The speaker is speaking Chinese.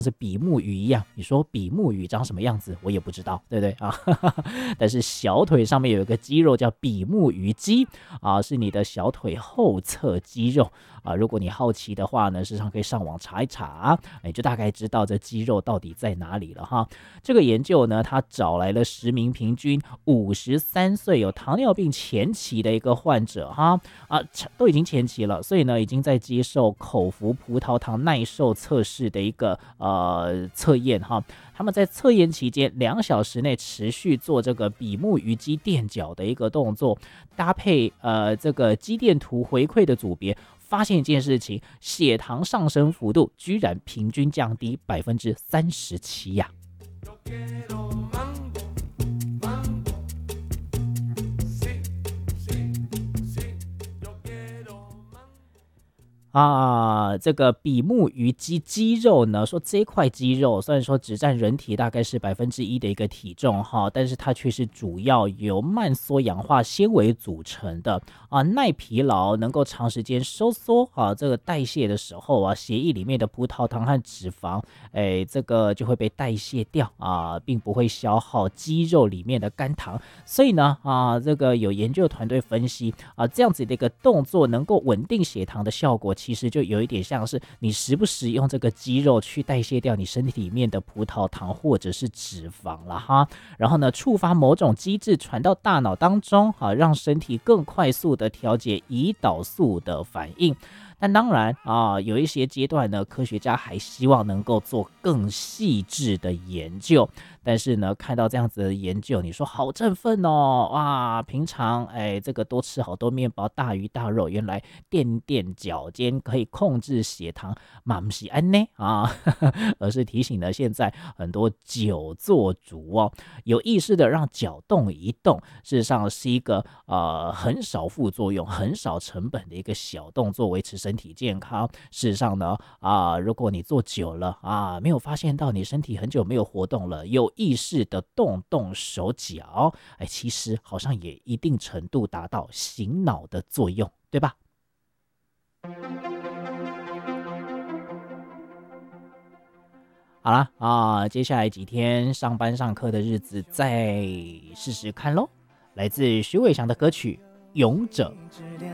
是比目鱼一样，你说比目鱼长什么样子，我也不知道，对不对啊？但是小腿上面有一个肌肉叫比目鱼肌啊，是你的小腿后侧肌肉啊。如果你好奇的话呢，事实上可以上网查一查，你就大概知道这肌肉到底在哪里了哈。这个研究呢，他找来了10名平均53岁有糖尿病前期的一个患者哈都已经前期了，所以呢已经在接受口服葡萄糖耐受测试的一个测验哈。他们在测验期间2小时内持续做这个比目鱼肌垫脚的一个动作，搭配这个肌电图回馈的组别，发现一件事情，血糖上升幅度居然平均降低37%呀。这个比目鱼肌肉呢，说这块肌肉虽然说只占人体大概是1%的一个体重哈，但是它却是主要由慢缩氧化纤维组成的耐疲劳，能够长时间收缩这个代谢的时候血液里面的葡萄糖和脂肪，这个就会被代谢掉并不会消耗肌肉里面的肝糖，所以呢这个有研究团队分析这样子的一个动作能够稳定血糖的效果。其实就有一点像是你时不时用这个肌肉去代谢掉你身体里面的葡萄糖或者是脂肪了哈，然后呢触发某种机制传到大脑当中让身体更快速的调节胰岛素的反应。但当然有一些阶段呢，科学家还希望能够做更细致的研究。但是呢，看到这样子的研究，你说好振奋哦！哇，平常这个多吃好多面包、大鱼大肉，原来垫脚尖可以控制血糖，嘛不是安呢而是提醒了现在很多久坐族有意识的让脚动一动，事实上是一个很少副作用、很少成本的一个小动作，维持身体健康。事实上呢如果你坐久了没有发现到你身体很久没有活动了，有意识的动手脚，其实好像也一定程度达到醒脑的作用，对吧？好啦接下来几天上班上课的日子再试试看咯。来自徐伟翔的歌曲《勇者》。